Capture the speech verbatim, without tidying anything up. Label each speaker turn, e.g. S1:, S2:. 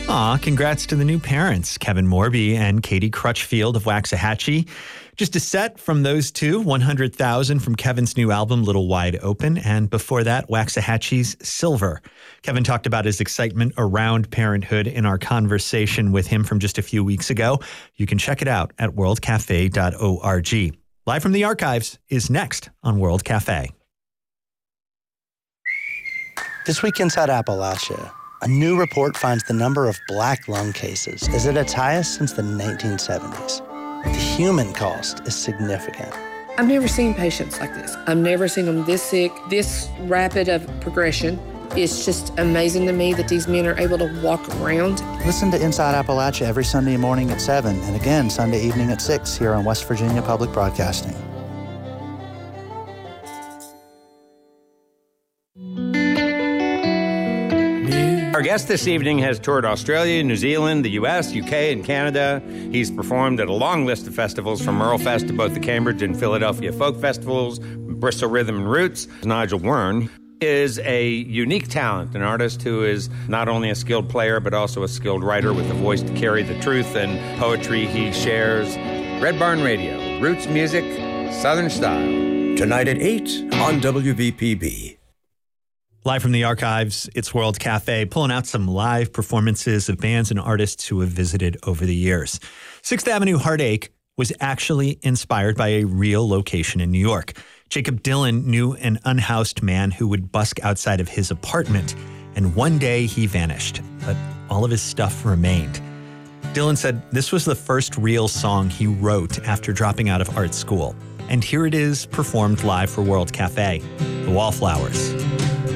S1: Aw, congrats to the new parents, Kevin Morby and Katie Crutchfield of Waxahachie. Just a set from those two, one hundred thousand from Kevin's new album, Little Wide Open, and before that, Waxahachie's Silver. Kevin talked about his excitement around parenthood in our conversation with him from just a few weeks ago. You can check it out at world cafe dot org. Live from the archives is next on World Cafe.
S2: This week inside Appalachia, a new report finds the number of black lung cases is at its highest since the nineteen seventies. The human cost is significant.
S3: I've never seen patients like this. I've never seen them this sick, this rapid of progression. It's just amazing to me that these men are able to walk around.
S2: Listen to Inside Appalachia every Sunday morning at seven and again Sunday evening at six here on West Virginia Public Broadcasting.
S4: Our guest this evening has toured Australia, New Zealand, the U S, U K, and Canada. He's performed at a long list of festivals, from Merlefest to both the Cambridge and Philadelphia Folk Festivals, Bristol Rhythm and Roots. Nigel Wern is a unique talent, an artist who is not only a skilled player, but also a skilled writer with a voice to carry the truth and poetry he shares. Red Barn Radio, roots music, Southern style.
S5: Tonight at eight on W V P B.
S1: Live from the archives, it's World Cafe, pulling out some live performances of bands and artists who have visited over the years. Sixth Avenue Heartache was actually inspired by a real location in New York. Jacob Dylan knew an unhoused man who would busk outside of his apartment, and one day he vanished, but all of his stuff remained. Dylan said this was the first real song he wrote after dropping out of art school. And here it is, performed live for World Cafe, The Wallflowers.